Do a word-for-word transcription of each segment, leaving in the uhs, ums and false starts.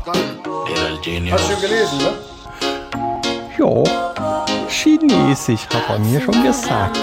Hast du gelesen, ne? Ja, chinesisch hat er mir schon gesagt.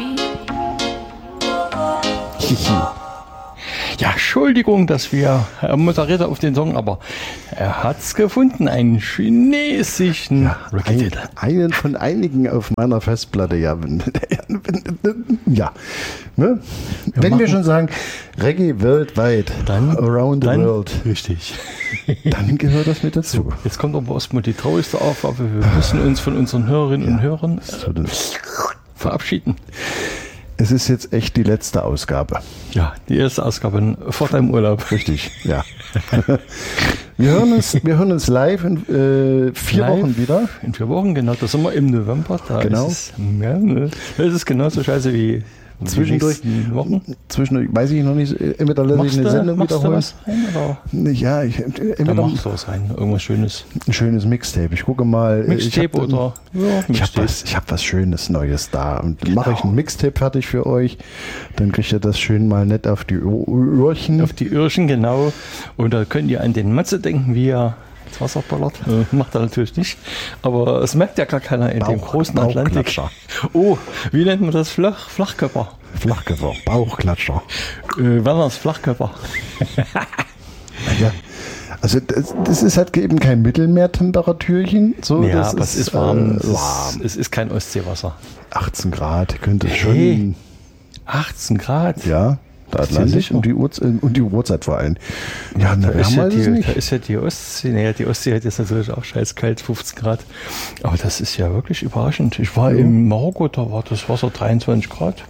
Ja, Entschuldigung, dass wir, er moderiert auf den Song, aber er hat's gefunden, einen chinesischen Ja, ein, einen von einigen auf meiner Festplatte, ja. ja. Ne? Wir Wenn wir machen- schon sagen, Reggae weltweit, Dann- around the dann- world, Richtig. dann gehört das mit dazu. Jetzt kommt aber erstmal die traurigste Aufgabe. Wir müssen uns von unseren Hörerinnen und Hörern So, das- verabschieden. Es ist jetzt echt die letzte Ausgabe. Ja, die erste Ausgabe vor deinem Urlaub. Richtig, ja. wir, hören uns, wir hören uns live in äh, vier Live Wochen wieder. In vier Wochen, genau. Da sind wir im November. Da Genau. ist es, ja, ne, da ist es genauso scheiße wie Zwischendurch, die nächsten Wochen. zwischendurch, weiß ich noch nicht, entweder lasse ich Machst eine du, Sendung machst du wiederholen. was rein, oder? Ja, ich, Dann entweder machst du was rein. Irgendwas Schönes. ein schönes Mixtape. Ich gucke mal. Mixtape ich hab, oder? Ja, Ich habe Mixtape. was, ich hab was Schönes Neues da. Und dann mache ich ein Mixtape fertig für euch. Dann kriegt ihr das schön mal nett auf die Ohr- Öhrchen. Auf die Öhrchen, genau. Und da könnt ihr an den Matze denken, wie er ins Wasser ballert. Äh, macht er natürlich nicht. Aber es merkt ja gar keiner in dem Bauch- großen Atlantik. Bauchklatscher. Oh, wie nennt man das? Flach, Flachkörper. Flachkörper, Bauchklatscher. Äh, Werners Flachkörper. Ja. Also das, das ist halt eben kein Mittelmeertemperaturchen. So, Ja, das aber es ist warm. äh, Es, warm. ist, es ist kein Ostseewasser. achtzehn Grad könnte es Hey. schon. achtzehn Grad. Ja, der Atlantik sicher? und die, Uhrzeit, und die Uhrzeit vor allem. Ja, Da na, ist, ja wärmer ist es die, nicht. da ist ja die Ostsee, naja, die Ostsee hat jetzt natürlich auch scheiß kalt, fünfzehn Grad. Aber das ist ja wirklich überraschend. Ich war in Marokko, da war das Wasser dreiundzwanzig Grad.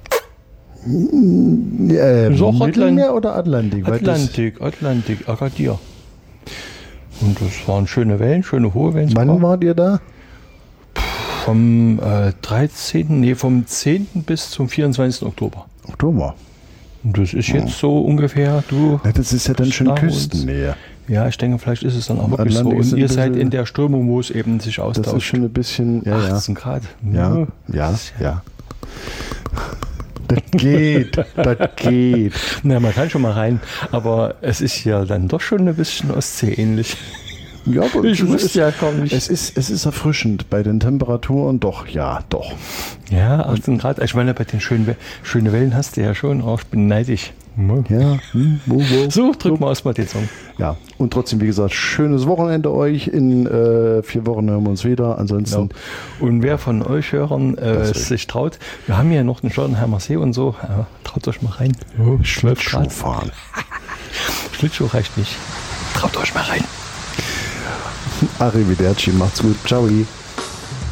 Äh, ist auch Mittelmeer oder Atlantik? Weil Atlantik, Atlantik, Agadir. Und das waren schöne Wellen, schöne hohe Wellen. Das, wann sogar. wart ihr da? Vom äh, dreizehnten, nee, vom zehnten bis zum vierundzwanzigsten Oktober. Oktober. Und das ist jetzt so ungefähr, du. Ja, das ist ja dann schon nach uns. Küstennähe. Ja, ich denke, vielleicht ist es dann auch wirklich Atlantik so. ist Und ein ihr seid bisschen- in der Strömung, wo es eben sich Das ist austauscht. schon ein bisschen, ja, ja. achtzehn Grad. Ja, ja, ja. Das geht, das geht. Na, man kann schon mal rein, aber es ist ja dann doch schon ein bisschen Ostsee-ähnlich. Ja, aber Ich es wusste ist, ja gar nicht. Es ist, es ist erfrischend bei den Temperaturen, doch, ja, doch. Ja, achtzehn Grad. Ich meine, bei den schönen, We- schönen Wellen hast du ja schon. Auch ich bin neidisch. Ja, hm, wo, wo. So, drück mal erstmal den Song. Ja, und trotzdem, wie gesagt, schönes Wochenende euch. In äh, vier Wochen hören wir uns wieder. Ansonsten, Genau. Und wer von euch Hörern äh, Das will- sich traut, wir haben ja noch den Schottenheimer See und so, ja, traut euch mal rein. Oh, Schlittschuh fahren. Schlittschuh reicht nicht. Traut euch mal rein. Arrivederci, macht's gut. Ciao.